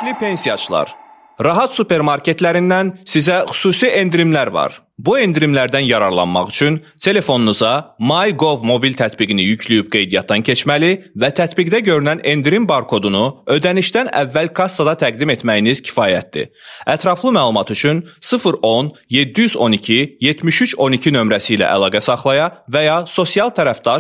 Hörmətli pensiyaçılar, Rahat supermarketlərindən sizə xüsusi endirimlər var. Bu endirimlərdən yararlanmaq üçün telefonunuza MyGov mobil tətbiqini yükləyib qeydiyyatdan keçməli və tətbiqdə görünən endirim barkodunu ödənişdən əvvəl kassada təqdim etməyiniz kifayətdir. Ətraflı məlumat üçün 010 712 73 12 nömrəsi ilə əlaqə saxlaya və ya sosial tərəfdaş